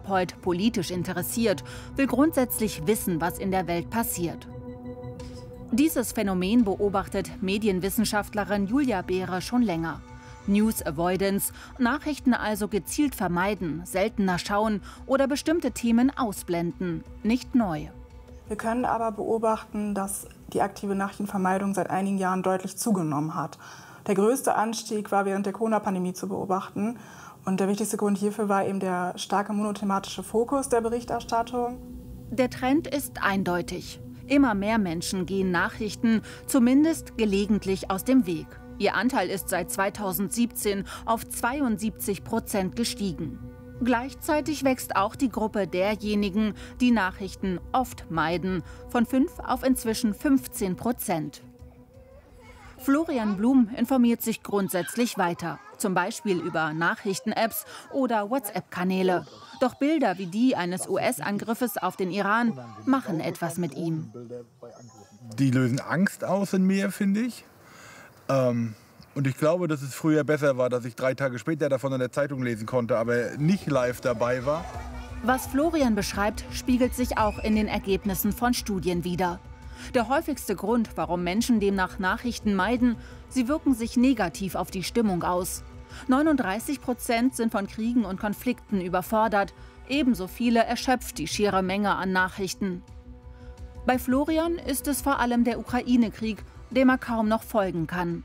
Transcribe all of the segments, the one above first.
Therapeut, politisch interessiert, will grundsätzlich wissen, was in der Welt passiert. Dieses Phänomen beobachtet Medienwissenschaftlerin Julia Behre schon länger. News Avoidance, Nachrichten also gezielt vermeiden, seltener schauen oder bestimmte Themen ausblenden, nicht neu. Wir können aber beobachten, dass die aktive Nachrichtenvermeidung seit einigen Jahren deutlich zugenommen hat. Der größte Anstieg war während der Corona-Pandemie zu beobachten. Und der wichtigste Grund hierfür war eben der starke monothematische Fokus der Berichterstattung. Der Trend ist eindeutig. Immer mehr Menschen gehen Nachrichten zumindest gelegentlich aus dem Weg. Ihr Anteil ist seit 2017 auf 72% gestiegen. Gleichzeitig wächst auch die Gruppe derjenigen, die Nachrichten oft meiden, von 5 auf inzwischen 15%. Florian Blum informiert sich grundsätzlich weiter, zum Beispiel über Nachrichten-Apps oder WhatsApp-Kanäle. Doch Bilder wie die eines US-Angriffes auf den Iran machen etwas mit ihm. Die lösen Angst aus in mir, finde ich. Und ich glaube, dass es früher besser war, dass ich 3 Tage später davon in der Zeitung lesen konnte, aber nicht live dabei war. Was Florian beschreibt, spiegelt sich auch in den Ergebnissen von Studien wider. Der häufigste Grund, warum Menschen demnach Nachrichten meiden, sie wirken sich negativ auf die Stimmung aus. 39% sind von Kriegen und Konflikten überfordert, ebenso viele erschöpft die schiere Menge an Nachrichten. Bei Florian ist es vor allem der Ukraine-Krieg, dem er kaum noch folgen kann.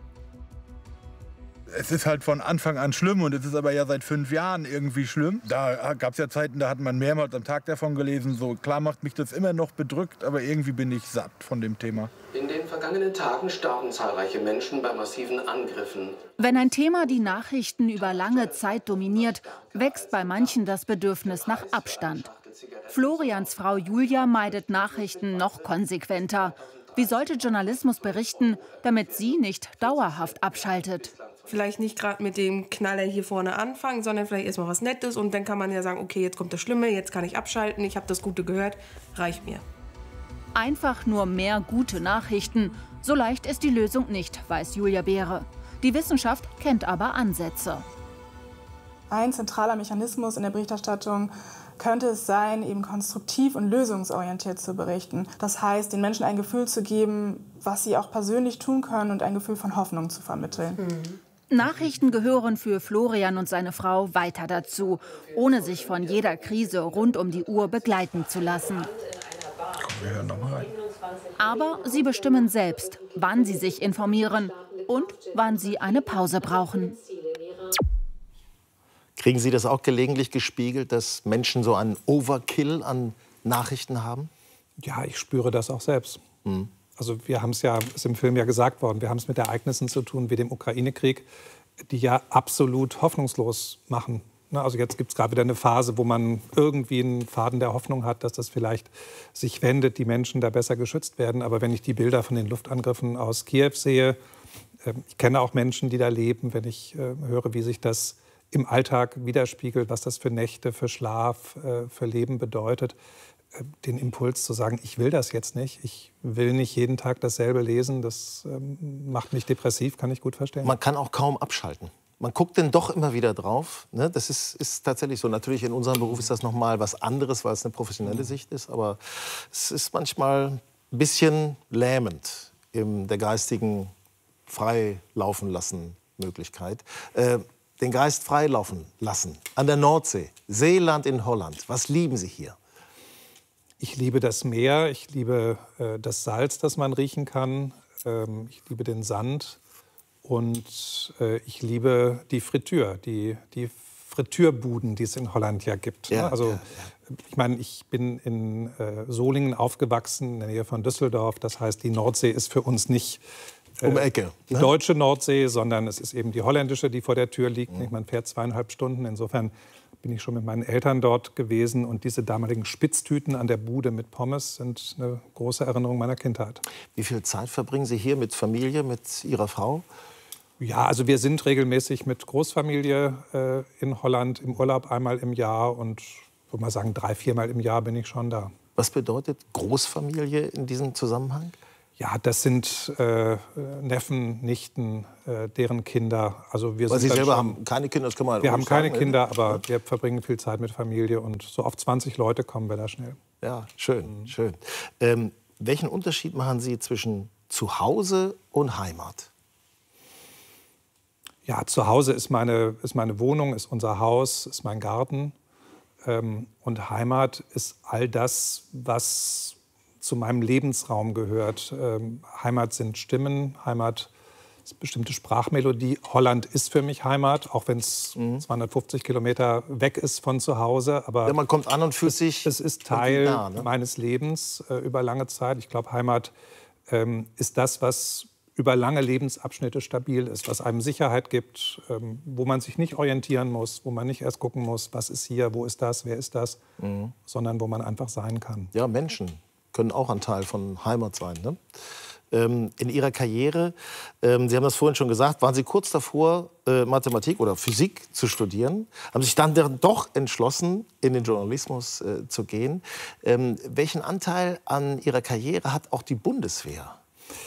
Es ist halt von Anfang an schlimm und es ist aber ja seit 5 Jahren irgendwie schlimm. Da gab es ja Zeiten, da hat man mehrmals am Tag davon gelesen. So klar macht mich das immer noch bedrückt, aber irgendwie bin ich satt von dem Thema. In den vergangenen Tagen starben zahlreiche Menschen bei massiven Angriffen. Wenn ein Thema die Nachrichten über lange Zeit dominiert, wächst bei manchen das Bedürfnis nach Abstand. Florians Frau Julia meidet Nachrichten noch konsequenter. Wie sollte Journalismus berichten, damit sie nicht dauerhaft abschaltet? Vielleicht nicht gerade mit dem Knaller hier vorne anfangen, sondern vielleicht erstmal was Nettes. Und dann kann man ja sagen, okay, jetzt kommt das Schlimme, jetzt kann ich abschalten, ich habe das Gute gehört, reicht mir. Einfach nur mehr gute Nachrichten. So leicht ist die Lösung nicht, weiß Julia Behre. Die Wissenschaft kennt aber Ansätze. Ein zentraler Mechanismus in der Berichterstattung könnte es sein, eben konstruktiv und lösungsorientiert zu berichten. Das heißt, den Menschen ein Gefühl zu geben, was sie auch persönlich tun können und ein Gefühl von Hoffnung zu vermitteln. Nachrichten gehören für Florian und seine Frau weiter dazu, ohne sich von jeder Krise rund um die Uhr begleiten zu lassen. Wir hören noch mal rein. Aber sie bestimmen selbst, wann sie sich informieren und wann sie eine Pause brauchen. Kriegen Sie das auch gelegentlich gespiegelt, dass Menschen so einen Overkill an Nachrichten haben? Ja, ich spüre das auch selbst. Also wir haben es ja, ist im Film ja gesagt worden, wir haben es mit Ereignissen zu tun wie dem Ukraine-Krieg, die ja absolut hoffnungslos machen. Also jetzt gibt es gerade wieder eine Phase, wo man irgendwie einen Faden der Hoffnung hat, dass das vielleicht sich wendet, die Menschen da besser geschützt werden. Aber wenn ich die Bilder von den Luftangriffen aus Kiew sehe, ich kenne auch Menschen, die da leben, wenn ich höre, wie sich das im Alltag widerspiegelt, was das für Nächte, für Schlaf, für Leben bedeutet, den Impuls zu sagen, ich will das jetzt nicht, ich will nicht jeden Tag dasselbe lesen, das macht mich depressiv, kann ich gut verstehen. Man kann auch kaum abschalten. Man guckt denn doch immer wieder drauf. Ne? Das ist tatsächlich so. Natürlich in unserem Beruf ist das noch mal was anderes, weil es eine professionelle Sicht ist. Aber es ist manchmal ein bisschen lähmend in der geistigen freilaufen lassen Möglichkeit. Den Geist freilaufen lassen. An der Nordsee, Seeland in Holland. Was lieben Sie hier? Ich liebe das Meer, ich liebe das Salz, das man riechen kann. Ich liebe den Sand. Und ich liebe die Fritür, die Friteurbuden, die es in Holland ja gibt. Ja, also, ja. Ich meine, ich bin in Solingen aufgewachsen, in der Nähe von Düsseldorf. Das heißt, die Nordsee ist für uns nicht um Ecke, die deutsche Nordsee, sondern es ist eben die holländische, die vor der Tür liegt. Man fährt 2,5 Stunden. Insofern bin ich schon mit meinen Eltern dort gewesen. Und diese damaligen Spitztüten an der Bude mit Pommes sind eine große Erinnerung meiner Kindheit. Wie viel Zeit verbringen Sie hier mit Familie, mit Ihrer Frau? Ja, also wir sind regelmäßig mit Großfamilie in Holland im Urlaub einmal im Jahr. Und ich würde mal sagen, 3-4 Mal im Jahr bin ich schon da. Was bedeutet Großfamilie in diesem Zusammenhang? Ja, das sind Neffen, Nichten, deren Kinder. Also wir Weil Sie sind selber schon, haben keine Kinder, das kann man wir haben keine sagen, Kinder, aber wir verbringen viel Zeit mit Familie und so auf 20 Leute kommen wir da schnell. Ja, schön, schön. Welchen Unterschied machen Sie zwischen Zuhause und Heimat? Ja, zu Hause ist meine Wohnung, ist unser Haus, ist mein Garten. Und Heimat ist all das, was zu meinem Lebensraum gehört. Heimat sind Stimmen, Heimat ist bestimmte Sprachmelodie. Holland ist für mich Heimat, auch wenn es 250 Kilometer weg ist von zu Hause. Aber ja, man kommt an und fühlt sich. Es ist Teil meines Lebens über lange Zeit. Ich glaube, Heimat ist das, was über lange Lebensabschnitte stabil ist, was einem Sicherheit gibt, wo man sich nicht orientieren muss, wo man nicht erst gucken muss, was ist hier, wo ist das, wer ist das, sondern wo man einfach sein kann. Ja, Menschen können auch ein Teil von Heimat sein. Ne? In Ihrer Karriere, Sie haben das vorhin schon gesagt, waren Sie kurz davor, Mathematik oder Physik zu studieren, haben sich dann doch entschlossen, in den Journalismus zu gehen. Welchen Anteil an Ihrer Karriere hat auch die Bundeswehr?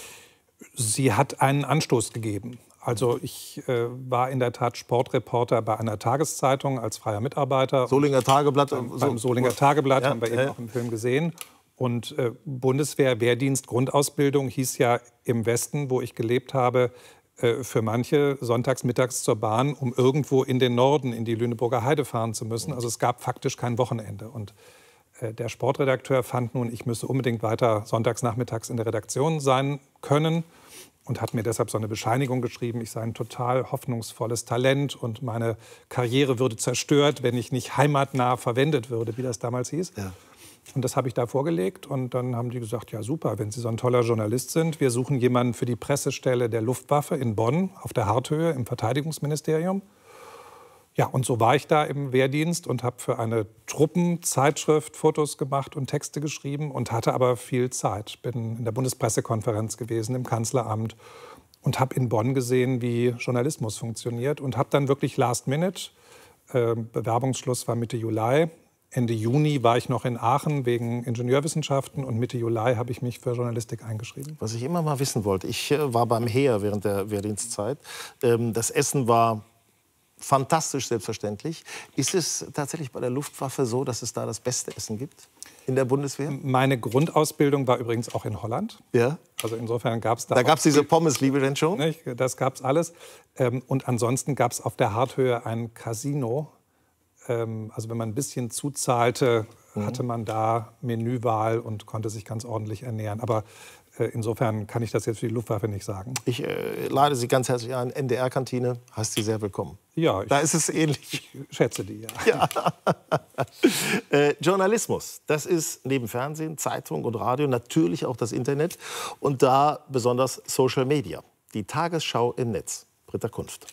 Sie hat einen Anstoß gegeben. Also ich war in der Tat Sportreporter bei einer Tageszeitung als freier Mitarbeiter. Solinger Tageblatt. Beim Solinger Tageblatt haben wir eben auch im Film gesehen. Und Bundeswehr, Wehrdienst, Grundausbildung hieß ja im Westen, wo ich gelebt habe, für manche sonntags mittags zur Bahn, um irgendwo in den Norden, in die Lüneburger Heide fahren zu müssen. Also es gab faktisch kein Wochenende. Und der Sportredakteur fand nun, ich müsse unbedingt weiter sonntags nachmittags in der Redaktion sein können und hat mir deshalb so eine Bescheinigung geschrieben, ich sei ein total hoffnungsvolles Talent und meine Karriere würde zerstört, wenn ich nicht heimatnah verwendet würde, wie das damals hieß. Ja. Und das habe ich da vorgelegt und dann haben die gesagt, ja super, wenn Sie so ein toller Journalist sind, wir suchen jemanden für die Pressestelle der Luftwaffe in Bonn auf der Harthöhe im Verteidigungsministerium. Ja, und so war ich da im Wehrdienst und habe für eine Truppenzeitschrift Fotos gemacht und Texte geschrieben und hatte aber viel Zeit. Bin in der Bundespressekonferenz gewesen, im Kanzleramt und habe in Bonn gesehen, wie Journalismus funktioniert und habe dann wirklich last minute, Bewerbungsschluss war Mitte Juli, Ende Juni war ich noch in Aachen wegen Ingenieurwissenschaften und Mitte Juli habe ich mich für Journalistik eingeschrieben. Was ich immer mal wissen wollte, ich war beim Heer während der Wehrdienstzeit. Das Essen war fantastisch, selbstverständlich. Ist es tatsächlich bei der Luftwaffe so, dass es da das beste Essen gibt in der Bundeswehr? Meine Grundausbildung war übrigens auch in Holland. Ja. Also insofern gab es da. Da gab es diese Pommesliebe denn schon? Nicht? Das gab es alles. Und ansonsten gab es auf der Harthöhe ein Casino. Also wenn man ein bisschen zuzahlte, hatte man da Menüwahl und konnte sich ganz ordentlich ernähren. Aber insofern kann ich das jetzt für die Luftwaffe nicht sagen. Ich lade Sie ganz herzlich ein. NDR-Kantine, heißt Sie sehr willkommen. Ja, da ist es ähnlich. Ich schätze die, ja. Ja. Journalismus, das ist neben Fernsehen, Zeitung und Radio natürlich auch das Internet. Und da besonders Social Media. Die Tagesschau im Netz. Britta Kunft.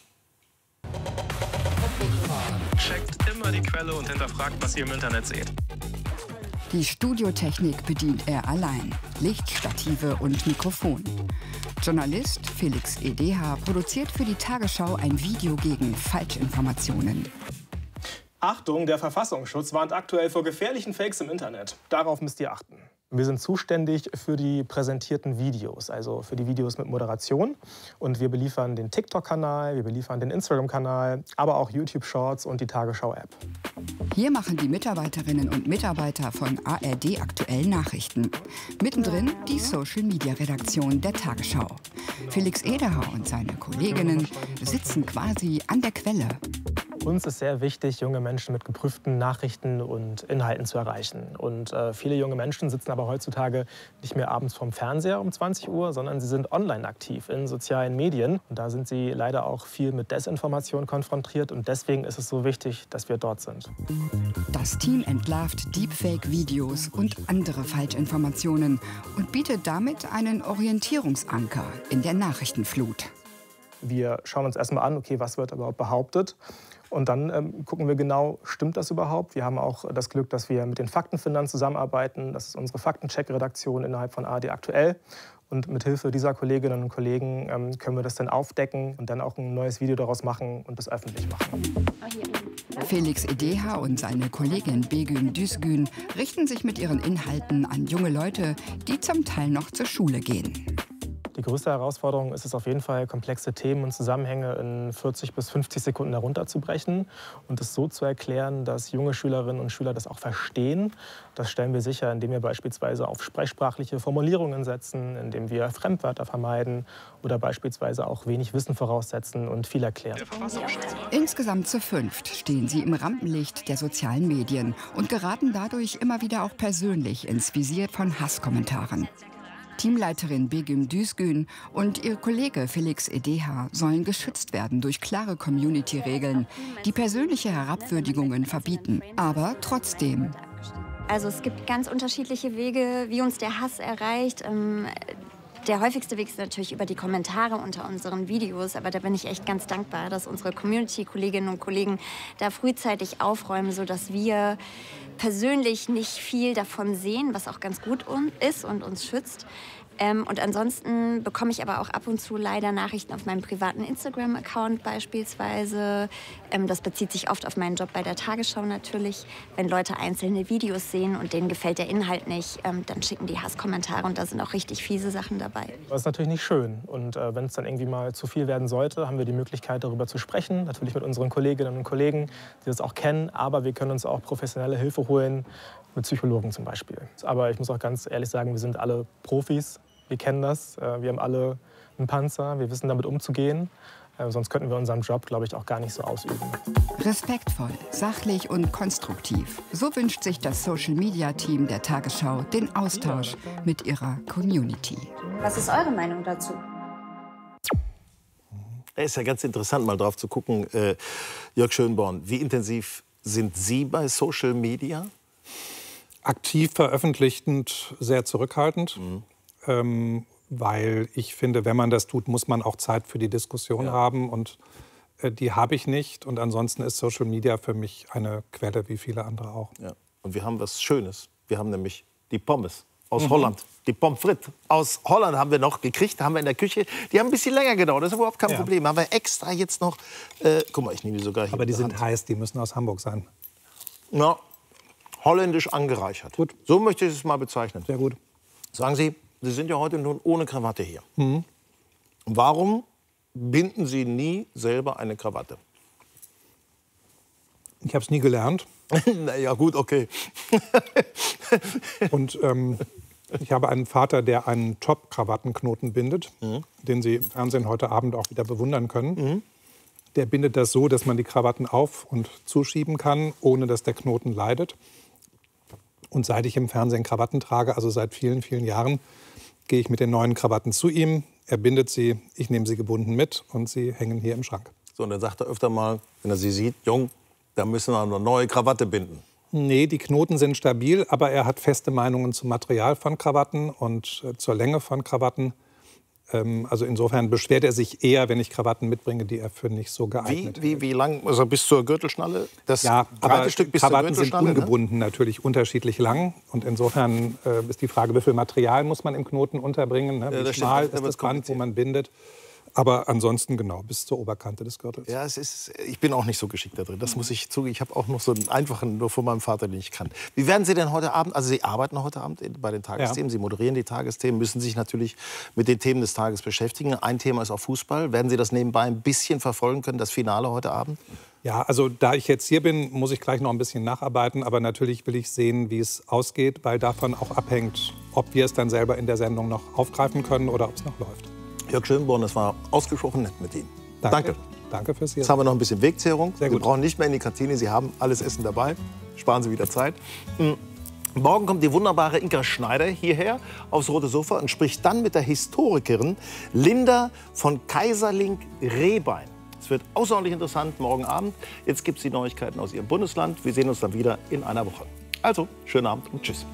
Checkt immer die Quelle und hinterfragt, was ihr im Internet seht. Die Studiotechnik bedient er allein. Licht, Stative und Mikrofon. Journalist Felix EDH produziert für die Tagesschau ein Video gegen Falschinformationen. Achtung, der Verfassungsschutz warnt aktuell vor gefährlichen Fakes im Internet. Darauf müsst ihr achten. Wir sind zuständig für die präsentierten Videos, also für die Videos mit Moderation. Und wir beliefern den TikTok-Kanal, wir beliefern den Instagram-Kanal, aber auch YouTube-Shorts und die Tagesschau-App. Hier machen die Mitarbeiterinnen und Mitarbeiter von ARD aktuell Nachrichten. Mittendrin die Social-Media-Redaktion der Tagesschau. Felix EDH und seine Kolleginnen sitzen quasi an der Quelle. Uns ist sehr wichtig, junge Menschen mit geprüften Nachrichten und Inhalten zu erreichen. Und viele junge Menschen sitzen aber heutzutage nicht mehr abends vorm Fernseher um 20 Uhr, sondern sie sind online aktiv in sozialen Medien. Und da sind sie leider auch viel mit Desinformation konfrontiert. Und deswegen ist es so wichtig, dass wir dort sind. Das Team entlarvt Deepfake-Videos und andere Falschinformationen und bietet damit einen Orientierungsanker in der Nachrichtenflut. Wir schauen uns erstmal an, okay, was wird überhaupt behauptet? Und dann gucken wir genau, stimmt das überhaupt? Wir haben auch das Glück, dass wir mit den Faktenfindern zusammenarbeiten. Das ist unsere Faktencheck-Redaktion innerhalb von ARD aktuell. Und mit Hilfe dieser Kolleginnen und Kollegen können wir das dann aufdecken und dann auch ein neues Video daraus machen und das öffentlich machen. Felix Edeha und seine Kollegin Begüm Düzgün richten sich mit ihren Inhalten an junge Leute, die zum Teil noch zur Schule gehen. Die größte Herausforderung ist es auf jeden Fall, komplexe Themen und Zusammenhänge in 40 bis 50 Sekunden herunterzubrechen und es so zu erklären, dass junge Schülerinnen und Schüler das auch verstehen. Das stellen wir sicher, indem wir beispielsweise auf sprechsprachliche Formulierungen setzen, indem wir Fremdwörter vermeiden oder beispielsweise auch wenig Wissen voraussetzen und viel erklären. Insgesamt zu 5 stehen sie im Rampenlicht der sozialen Medien und geraten dadurch immer wieder auch persönlich ins Visier von Hasskommentaren. Teamleiterin Begüm Düzgün und ihr Kollege Felix Edeha sollen geschützt werden durch klare Community-Regeln, die persönliche Herabwürdigungen verbieten. Aber trotzdem. Also es gibt ganz unterschiedliche Wege, wie uns der Hass erreicht. Der häufigste Weg ist natürlich über die Kommentare unter unseren Videos, aber da bin ich echt ganz dankbar, dass unsere Community-Kolleginnen und Kollegen da frühzeitig aufräumen, sodass wir persönlich nicht viel davon sehen, was auch ganz gut ist und uns schützt. Und ansonsten bekomme ich aber auch ab und zu leider Nachrichten auf meinem privaten Instagram-Account beispielsweise. Das bezieht sich oft auf meinen Job bei der Tagesschau natürlich. Wenn Leute einzelne Videos sehen und denen gefällt der Inhalt nicht, dann schicken die Hasskommentare und da sind auch richtig fiese Sachen dabei. Das ist natürlich nicht schön. Und wenn es dann irgendwie mal zu viel werden sollte, haben wir die Möglichkeit, darüber zu sprechen. Natürlich mit unseren Kolleginnen und Kollegen, die das auch kennen. Aber wir können uns auch professionelle Hilfe holen, mit Psychologen zum Beispiel. Aber ich muss auch ganz ehrlich sagen, wir sind alle Profis. Wir kennen das. Wir haben alle einen Panzer. Wir wissen, damit umzugehen. Sonst könnten wir unseren Job, glaube ich, auch gar nicht so ausüben. Respektvoll, sachlich und konstruktiv. So wünscht sich das Social-Media-Team der Tagesschau den Austausch mit ihrer Community. Was ist eure Meinung dazu? Es ist ja ganz interessant, mal drauf zu gucken. Jörg Schönborn, wie intensiv sind Sie bei Social Media? Aktiv veröffentlichend, sehr zurückhaltend. Weil ich finde, wenn man das tut, muss man auch Zeit für die Diskussion haben. Und die habe ich nicht. Und ansonsten ist Social Media für mich eine Quelle, wie viele andere auch. Ja. Und wir haben was Schönes. Wir haben nämlich die Pommes aus Holland. Die Pommes frites aus Holland haben wir noch gekriegt, haben wir in der Küche. Die haben ein bisschen länger gedauert, das ist überhaupt kein Problem. Haben wir extra jetzt noch, guck mal, ich nehme die sogar hier. Aber die sind heiß, die müssen aus Hamburg sein. Na, holländisch angereichert. Gut. So möchte ich es mal bezeichnen. Sehr gut. Sagen Sie, Sie sind ja heute nun ohne Krawatte hier. Warum binden Sie nie selber eine Krawatte? Ich habe es nie gelernt. Na ja, gut, okay. Und ich habe einen Vater, der einen Top-Krawattenknoten bindet, den Sie im Fernsehen heute Abend auch wieder bewundern können. Der bindet das so, dass man die Krawatten auf- und zuschieben kann, ohne dass der Knoten leidet. Und seit ich im Fernsehen Krawatten trage, also seit vielen, vielen Jahren, gehe ich mit den neuen Krawatten zu ihm. Er bindet sie, ich nehme sie gebunden mit und sie hängen hier im Schrank. So, und dann sagt er öfter mal, wenn er sie sieht, Jung, da müssen wir eine neue Krawatte binden. Nee, die Knoten sind stabil, aber er hat feste Meinungen zum Material von Krawatten und zur Länge von Krawatten. Also insofern beschwert er sich eher, wenn ich Krawatten mitbringe, die er für nicht so geeignet hält. Wie lang? Also bis zur Gürtelschnalle? Das ja, aber Stück bis Krawatten zur sind ungebunden natürlich unterschiedlich lang. Und insofern ist die Frage, wie viel Material muss man im Knoten unterbringen? Ne? Wie schmal ist das Band, wo man bindet? Aber ansonsten genau, bis zur Oberkante des Gürtels. Ja, ich bin auch nicht so geschickt da drin, das muss ich zugeben. Ich habe auch noch so einen einfachen, nur von meinem Vater, den ich kann. Wie werden Sie denn heute Abend, also Sie arbeiten heute Abend bei den Tagesthemen, Sie moderieren die Tagesthemen, müssen sich natürlich mit den Themen des Tages beschäftigen. Ein Thema ist auch Fußball. Werden Sie das nebenbei ein bisschen verfolgen können, das Finale heute Abend? Ja, also da ich jetzt hier bin, muss ich gleich noch ein bisschen nacharbeiten. Aber natürlich will ich sehen, wie es ausgeht, weil davon auch abhängt, ob wir es dann selber in der Sendung noch aufgreifen können oder ob es noch läuft. Jörg Schönborn, das war ausgesprochen nett mit Ihnen. Danke. Danke fürs Hier. Jetzt haben wir noch ein bisschen Wegzehrung. Sehr gut. Wir brauchen nicht mehr in die Kantine. Sie haben alles Essen dabei. Sparen Sie wieder Zeit. Morgen kommt die wunderbare Inka Schneider hierher aufs Rote Sofa und spricht dann mit der Historikerin Linda von Kaiserlink-Rehbein. Es wird außerordentlich interessant morgen Abend. Jetzt gibt es die Neuigkeiten aus Ihrem Bundesland. Wir sehen uns dann wieder in einer Woche. Also, schönen Abend und tschüss.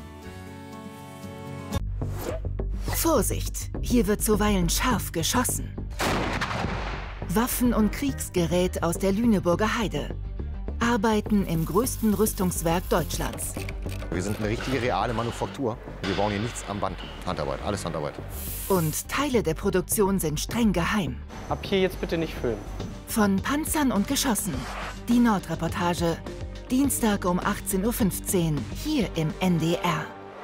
Vorsicht, hier wird zuweilen scharf geschossen. Waffen und Kriegsgerät aus der Lüneburger Heide. Arbeiten im größten Rüstungswerk Deutschlands. Wir sind eine richtige reale Manufaktur. wir bauen hier nichts am Band. Handarbeit, alles Handarbeit. Und Teile der Produktion sind streng geheim. Ab hier jetzt bitte nicht filmen. Von Panzern und Geschossen. Die Nordreportage. Dienstag um 18:15 Uhr hier im NDR.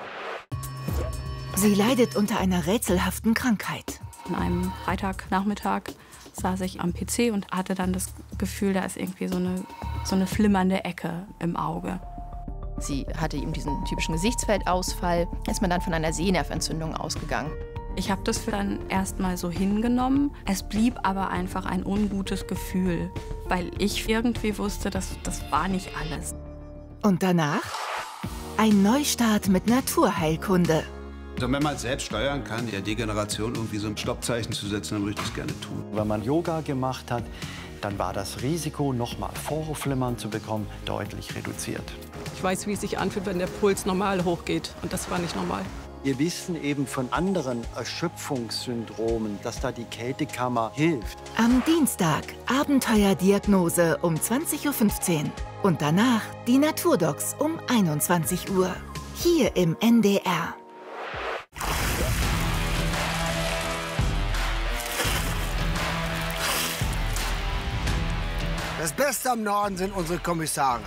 Sie leidet unter einer rätselhaften Krankheit. An einem Freitagnachmittag saß ich am PC und hatte dann das Gefühl, da ist irgendwie so eine flimmernde Ecke im Auge. Sie hatte eben diesen typischen Gesichtsfeldausfall. Ist man dann von einer Sehnerventzündung ausgegangen. Ich habe das dann erstmal so hingenommen. Es blieb aber einfach ein ungutes Gefühl, weil ich irgendwie wusste, das war nicht alles. Und danach ein Neustart mit Naturheilkunde. Also wenn man selbst steuern kann, der Degeneration irgendwie so ein Stoppzeichen zu setzen, dann würde ich das gerne tun. Wenn man Yoga gemacht hat, dann war das Risiko, nochmal Vorhofflimmern zu bekommen, deutlich reduziert. Ich weiß, wie es sich anfühlt, wenn der Puls normal hochgeht. Und das war nicht normal. Wir wissen eben von anderen Erschöpfungssyndromen, dass da die Kältekammer hilft. Am Dienstag Abenteuerdiagnose um 20:15 Uhr. Und danach die Naturdocs um 21 Uhr. Hier im NDR. Das Beste am Norden sind unsere Kommissare.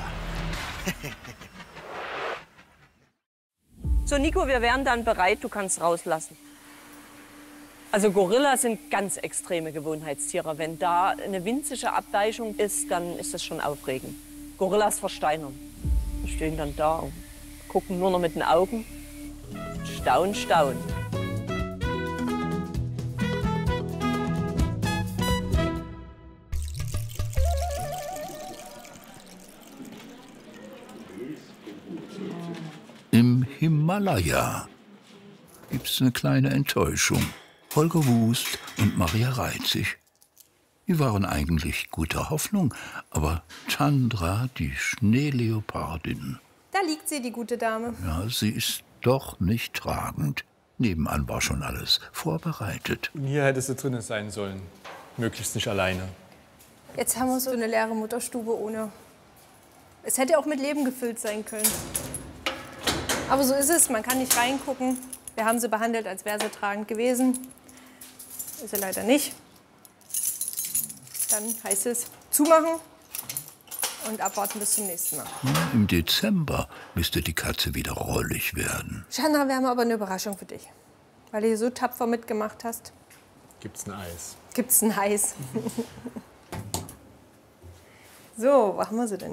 So, Nico, wir wären dann bereit, du kannst rauslassen. Also Gorillas sind ganz extreme Gewohnheitstiere. Wenn da eine winzige Abweichung ist, dann ist das schon aufregend. Gorillas versteinern. Die stehen dann da und gucken nur noch mit den Augen. Staun, staun. Im Himalaya gibt's eine kleine Enttäuschung. Holger Wust und Maria Reitzig. Die waren eigentlich guter Hoffnung, aber Chandra, die Schneeleopardin, Da liegt sie, die gute Dame. ja, sie ist doch nicht tragend. Nebenan war schon alles vorbereitet. Hier hätte sie drinnen sein sollen. Möglichst nicht alleine. Jetzt haben wir so eine leere Mutterstube ohne. Es hätte auch mit Leben gefüllt sein können. Aber so ist es, man kann nicht reingucken. Wir haben sie behandelt, als wäre sie tragend gewesen. Ist sie leider nicht. Dann heißt es zumachen und abwarten bis zum nächsten Mal. Im Dezember müsste die Katze wieder rollig werden. Chandra, wir haben aber eine Überraschung für dich. Weil du hier so tapfer mitgemacht hast, Gibt's ein Eis? gibt's ein Eis. So, wo haben wir sie denn?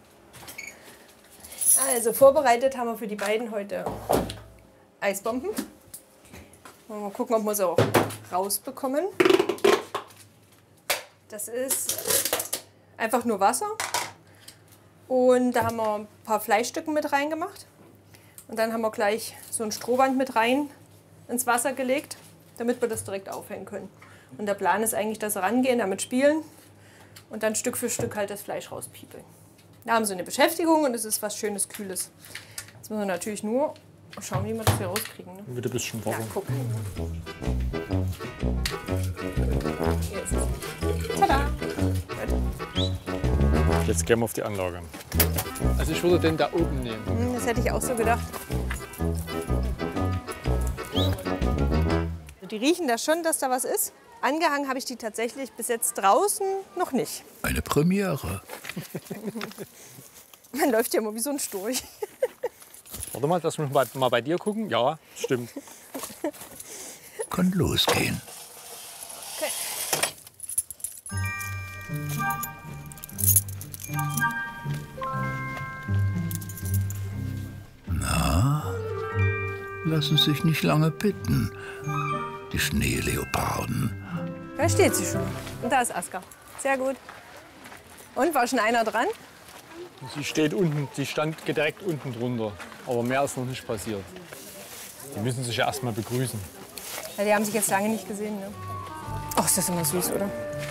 Also, vorbereitet haben wir für die beiden heute Eisbomben. Mal gucken, ob wir sie auch rausbekommen. Das ist einfach nur Wasser. Und da haben wir ein paar Fleischstücken mit reingemacht. Und dann haben wir gleich so ein Strohband mit rein ins Wasser gelegt, damit wir das direkt aufhängen können. Und der Plan ist eigentlich, dass sie rangehen, damit spielen und dann Stück für Stück halt das Fleisch rauspiepeln. Da haben sie eine Beschäftigung und es ist was Schönes, Kühles. Jetzt müssen wir natürlich nur schauen, wie wir das hier rauskriegen. Ne? Wieder ein bisschen warm. Ja, gucken. Hier ist es. Tada! Jetzt gehen wir auf die Anlage. Also ich würde den da oben nehmen. Das hätte ich auch so gedacht. Die riechen da schon, dass da was ist. Angehangen habe ich die tatsächlich bis jetzt draußen noch nicht. Eine Premiere. Man läuft ja immer wie so ein Storch. Warte mal, lass mich mal bei dir gucken. Ja, stimmt. Kann losgehen. Okay. Na, lassen sich nicht lange bitten. Die Schneeleoparden. Da steht sie schon. Und da ist Aska. Sehr gut. Und war schon einer dran? Sie steht unten, die stand direkt unten drunter. Aber mehr ist noch nicht passiert. Die müssen sich ja erst mal begrüßen. Ja, die haben sich jetzt lange nicht gesehen. Ne? Ach, ist das immer süß, oder?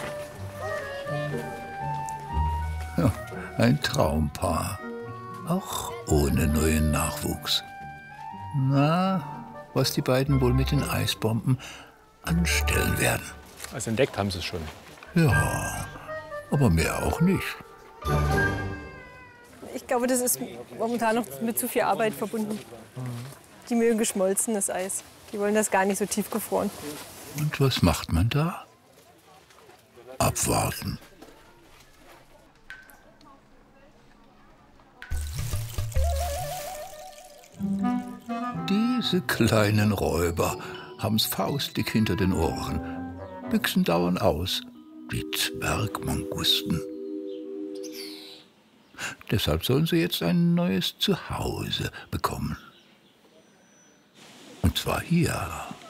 Ja, ein Traumpaar. Auch ohne neuen Nachwuchs. Na, was die beiden wohl mit den Eisbomben anstellen werden. Also entdeckt haben sie es schon. Ja, aber mehr auch nicht. Ich glaube, das ist momentan noch mit zu viel Arbeit verbunden. Die mögen geschmolzenes Eis. Die wollen das gar nicht so tiefgefroren. Und was macht man da? Abwarten. Diese kleinen Räuber haben's faustdick hinter den Ohren. Büchsen dauern aus, wie Zwergmangusten. Deshalb sollen sie jetzt ein neues Zuhause bekommen. Und zwar hier,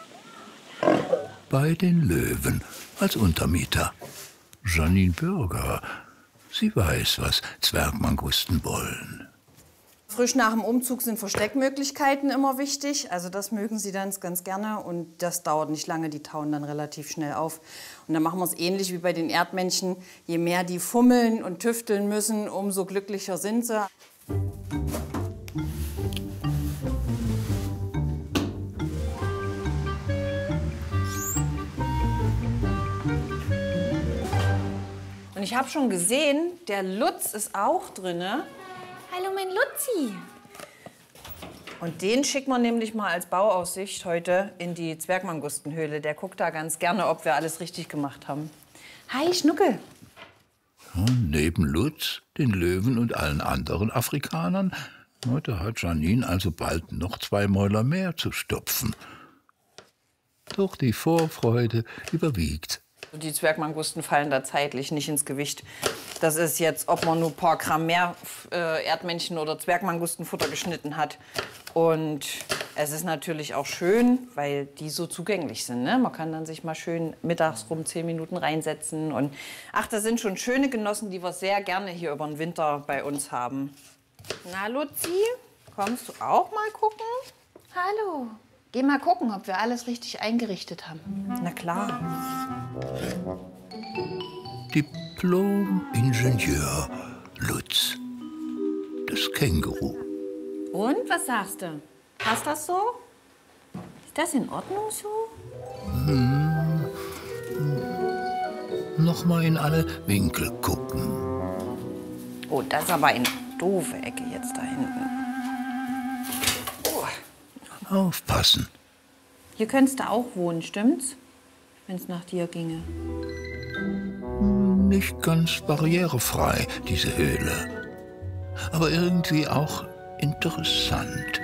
bei den Löwen, als Untermieter. Janine Bürger, sie weiß, was Zwergmangusten wollen. Frisch nach dem Umzug sind Versteckmöglichkeiten immer wichtig. Also das mögen sie dann ganz gerne und das dauert nicht lange, die tauen dann relativ schnell auf. Und dann machen wir es ähnlich wie bei den Erdmännchen. Je mehr die fummeln und tüfteln müssen, umso glücklicher sind sie. Und ich habe schon gesehen, der Lutz ist auch drinne. Hallo, mein Lutzi. Und den schicken wir nämlich mal als Bauaussicht heute in die Zwergmangustenhöhle. Der guckt da ganz gerne, ob wir alles richtig gemacht haben. Hi, Schnuckel. Und neben Lutz, den Löwen und allen anderen Afrikanern, da hat Janine also bald noch 2 Mäuler mehr zu stopfen. Doch die Vorfreude überwiegt. Die Zwergmangusten fallen da zeitlich nicht ins Gewicht. Das ist jetzt, ob man nur ein paar Gramm mehr Erdmännchen oder Zwergmangustenfutter geschnitten hat. Und es ist natürlich auch schön, weil die so zugänglich sind. Ne? Man kann dann sich mal schön mittags rum 10 Minuten reinsetzen. Und ach, das sind schon schöne Genossen, die wir sehr gerne hier über den Winter bei uns haben. Na, Luzi, kommst du auch mal gucken? Hallo. Geh mal gucken, ob wir alles richtig eingerichtet haben. Na klar. Diplom-Ingenieur Lutz. Das Känguru. Und, was sagst du? Passt das so? Ist das in Ordnung so? Noch mal in alle Winkel gucken. Oh, das ist aber eine doofe Ecke jetzt da hinten. Aufpassen. Hier könntest du auch wohnen, stimmt's? Wenn es nach dir ginge. Nicht ganz barrierefrei, diese Höhle. Aber irgendwie auch interessant.